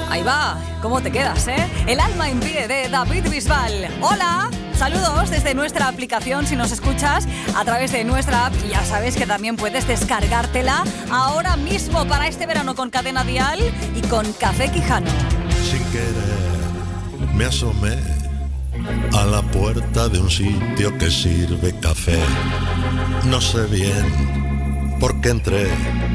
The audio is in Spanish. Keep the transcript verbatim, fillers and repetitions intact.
Ahí va, ¿cómo te quedas, eh? El alma en pie de David Bisbal. Hola, saludos desde nuestra aplicación si nos escuchas a través de nuestra app. Y ya sabes que también puedes descargártela ahora mismo para este verano con Cadena Dial y con Café Quijano. Sin querer me asomé a la puerta de un sitio que sirve café. No sé bien por qué entré,